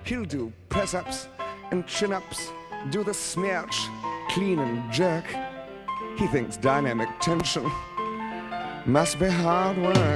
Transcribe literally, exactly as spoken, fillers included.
He'll do press-ups and chin-ups, do the smirch, clean and jerk. He thinks dynamic tension must be hard work.